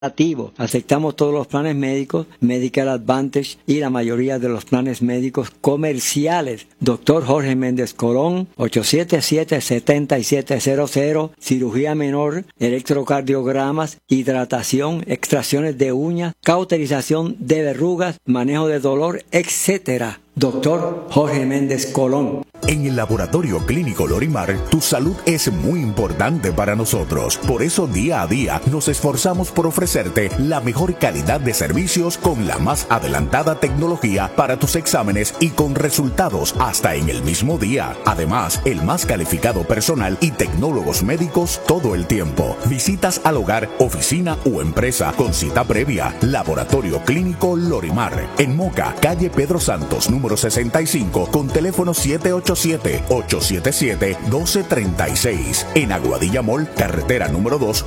Aceptamos todos los planes médicos, Medicare Advantage y la mayoría de los planes médicos comerciales. Doctor Jorge Méndez Colón, 877-7700, cirugía menor, electrocardiogramas, hidratación, extracciones de uñas, cauterización de verrugas, manejo de dolor, etc. Doctor Jorge Méndez Colón. En el Laboratorio Clínico Lorimar, tu salud es muy importante para nosotros. Por eso, día a día, nos esforzamos por ofrecerte la mejor calidad de servicios con la más adelantada tecnología para tus exámenes y con resultados hasta en el mismo día. Además, el más calificado personal y tecnólogos médicos todo el tiempo. Visitas al hogar, oficina o empresa con cita previa. Laboratorio Clínico Lorimar. En Moca, calle Pedro Santos, número 65, con teléfono 787-877-1236. En Aguadilla Mall, carretera número 2,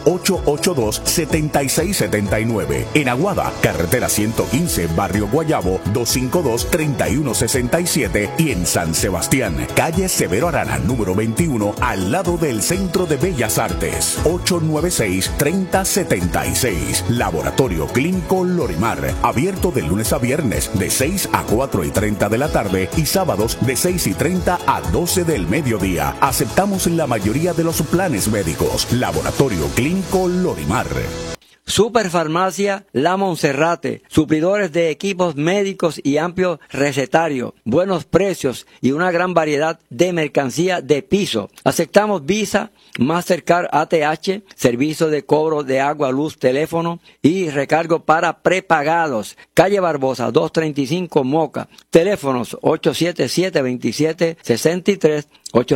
882-7679. En Aguada, carretera 115, barrio Guayabo, 252-3167. Y en San Sebastián, calle Severo Arana, número 21, al lado del Centro de Bellas Artes, 896-3076. Laboratorio Clínico Lorimar, abierto de lunes a viernes, de 6 a 4:30 de la tarde y sábados de 6:30 a 12 del mediodía. Aceptamos la mayoría de los planes médicos. Laboratorio Clínico Lorimar. Superfarmacia La Monserrate, suplidores de equipos médicos y amplio recetario, buenos precios y una gran variedad de mercancía de piso. Aceptamos Visa, Mastercard, ATH, servicio de cobro de agua, luz, teléfono y recargo para prepagados. Calle Barbosa, 235 Moca. Teléfonos 877-2763,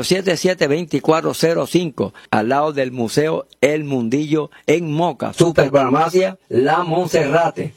877-2405, al lado del Museo El Mundillo en Moca. Superfarmacia La Monserrate.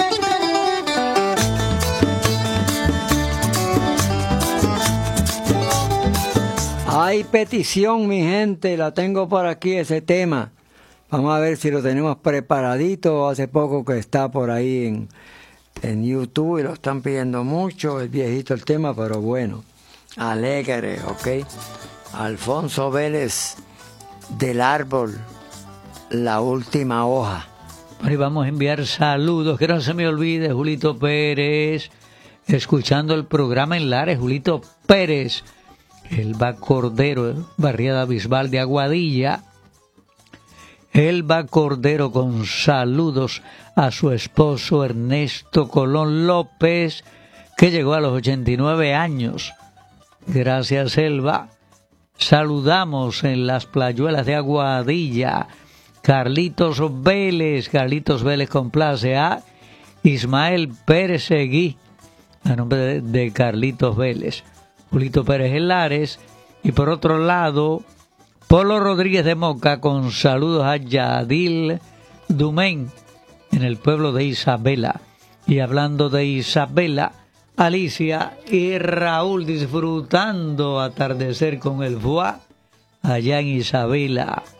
Hay petición, mi gente, la tengo por aquí, ese tema. Vamos a ver si lo tenemos preparadito. Hace poco que está por ahí en YouTube y lo están pidiendo mucho. Es viejito el tema, pero bueno. Alegre, ¿ok? Alfonso Vélez, Del Árbol, La Última Hoja. Ahí vamos a enviar saludos, que no se me olvide, Julito Pérez, escuchando el programa en Lares, Julito Pérez, Elba Cordero, barriada Bisbal de Aguadilla. Elba Cordero con saludos a su esposo Ernesto Colón López, que llegó a los 89 años. Gracias, Elba. Saludamos en las playuelas de Aguadilla. Carlitos Vélez complace a Ismael Pérez Seguí, a nombre de Carlitos Vélez. Julito Pérez en Lares. Y por otro lado, Polo Rodríguez de Moca con saludos a Yadil Dumén en el pueblo de Isabela. Y hablando de Isabela, Alicia y Raúl disfrutando atardecer con el foie allá en Isabela.